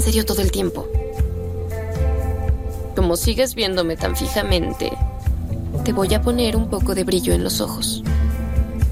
serio todo el tiempo. Como sigues viéndome tan fijamente, te voy a poner un poco de brillo en los ojos.